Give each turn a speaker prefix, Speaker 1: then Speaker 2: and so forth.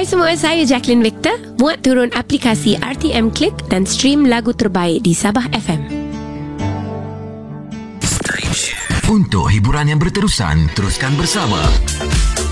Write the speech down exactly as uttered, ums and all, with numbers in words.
Speaker 1: Hai semua, saya Jacqueline Victor. Muat turun aplikasi R T M Click dan stream lagu terbaik di Sabah F M.
Speaker 2: Untuk hiburan yang berterusan, teruskan bersama